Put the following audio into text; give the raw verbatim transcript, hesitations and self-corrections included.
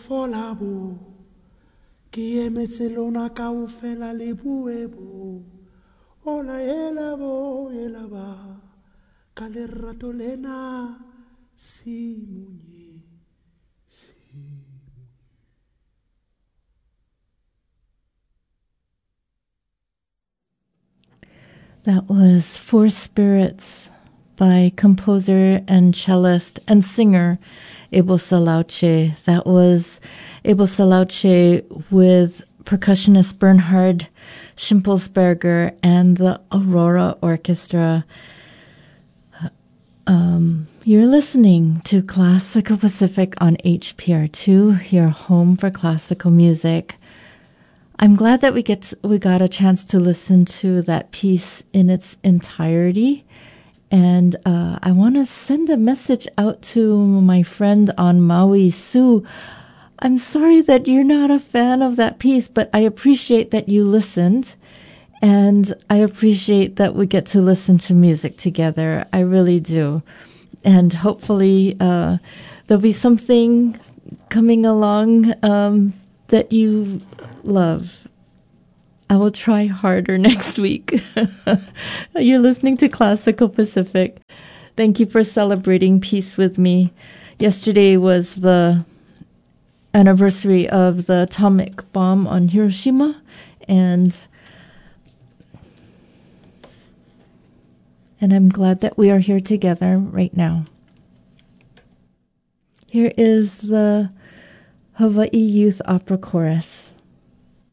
folabo, ki emetse lona kaofela le buebo, ola elabo elaba, ka lerato lena simunye, simunye. That was Four Spirits by composer and cellist and singer Abel Salauche. That was Abel Salauche with percussionist Bernhard Schimpelsberger and the Aurora Orchestra. Um, you're listening to Classical Pacific on H P R two, your home for classical music. I'm glad that we get to, we got a chance to listen to that piece in its entirety. And uh, I want to send a message out to my friend on Maui, Sue. I'm sorry that you're not a fan of that piece, but I appreciate that you listened. And I appreciate that we get to listen to music together. I really do. And hopefully uh, there'll be something coming along um, that you love. I will try harder next week. You're listening to Classical Pacific. Thank you for celebrating peace with me. Yesterday was the anniversary of the atomic bomb on Hiroshima, and and I'm glad that we are here together right now. Here is the Hawaii Youth Opera Chorus.